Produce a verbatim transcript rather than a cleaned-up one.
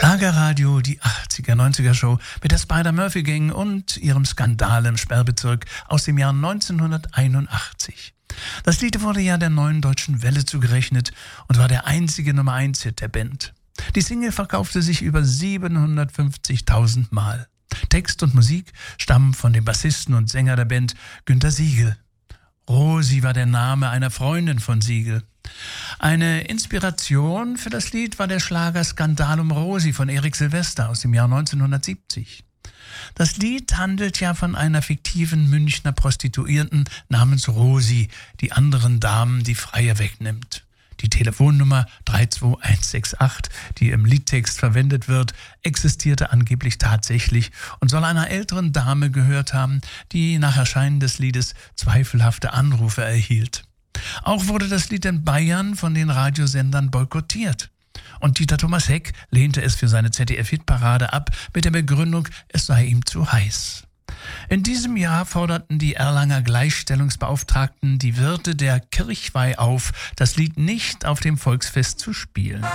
Schlagerradio, die achtziger, neunziger Show mit der Spider-Murphy-Gang und ihrem Skandal im Sperrbezirk aus dem Jahr neunzehnhunderteinundachtzig. Das Lied wurde ja der Neuen Deutschen Welle zugerechnet und war der einzige Nummer eins Hit der Band. Die Single verkaufte sich über siebenhundertfünfzigtausend Mal. Text und Musik stammen von dem Bassisten und Sänger der Band Günter Siegel. Rosi war der Name einer Freundin von Siegel. Eine Inspiration für das Lied war der Schlager Skandal um Rosi von Erik Silvester aus dem Jahr neunzehnhundertsiebzig. Das Lied handelt ja von einer fiktiven Münchner Prostituierten namens Rosi, die anderen Damen die Freie wegnimmt. Die Telefonnummer drei zwei eins sechs acht, die im Liedtext verwendet wird, existierte angeblich tatsächlich und soll einer älteren Dame gehört haben, die nach Erscheinen des Liedes zweifelhafte Anrufe erhielt. Auch wurde das Lied in Bayern von den Radiosendern boykottiert. Und Dieter Thomas Heck lehnte es für seine Z D F-Hitparade ab mit der Begründung, es sei ihm zu heiß. In diesem Jahr forderten die Erlanger Gleichstellungsbeauftragten die Wirte der Kirchweih auf, das Lied nicht auf dem Volksfest zu spielen.